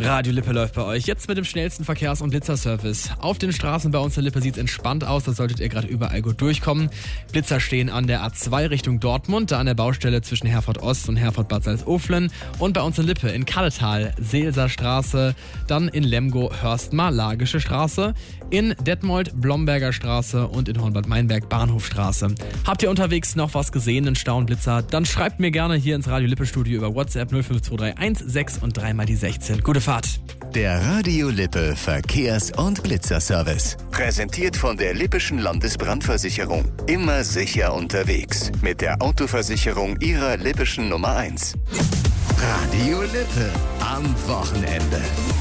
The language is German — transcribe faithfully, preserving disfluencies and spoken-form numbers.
Radio Lippe läuft bei euch. Jetzt mit dem schnellsten Verkehrs- und Blitzerservice. Auf den Straßen bei uns in Lippe sieht es entspannt aus. Da solltet ihr gerade überall gut durchkommen. Blitzer stehen an der A zwei Richtung Dortmund, da an der Baustelle zwischen Herford Ost und Herford Bad Salzuflen. Und bei uns in Lippe in Kalletal, Seelser Straße, dann in Lemgo, Hörstmar, Lagische Straße, in Detmold, Blomberger Straße und in Hornbad Meinberg, Bahnhofstraße. Habt ihr unterwegs noch was gesehen, einen Stauenblitzer? Dann schreibt mir gerne hier ins Radio Lippe Studio über WhatsApp null fünf zwei drei eins sechs und drei mal die sechzehn. Gute Fahrt. Der Radio Lippe Verkehrs- und Blitzerservice. Präsentiert von der Lippischen Landesbrandversicherung. Immer sicher unterwegs. Mit der Autoversicherung Ihrer Lippischen Nummer eins. Radio Lippe am Wochenende.